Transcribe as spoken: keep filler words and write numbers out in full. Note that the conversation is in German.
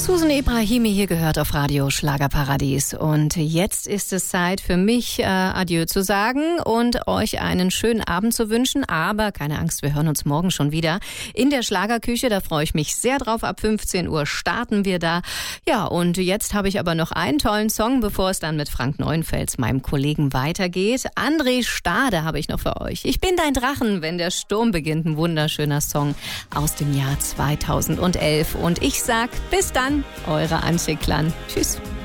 Susan Ibrahimi hier gehört auf Radio Schlagerparadies. Und jetzt ist es Zeit für mich, äh, Adieu zu sagen und euch einen schönen Abend zu wünschen. Aber keine Angst, wir hören uns morgen schon wieder in der Schlagerküche. Da freue ich mich sehr drauf. Ab fünfzehn Uhr starten wir da. Ja, und jetzt habe ich aber noch einen tollen Song, bevor es dann mit Frank Neuenfels, meinem Kollegen, weitergeht. André Stade habe ich noch für euch. Ich bin dein Drachen, wenn der Sturm beginnt. Ein wunderschöner Song aus dem Jahr zweitausendelf. Und ich sag bis dann. Eure Antje Klann. Tschüss.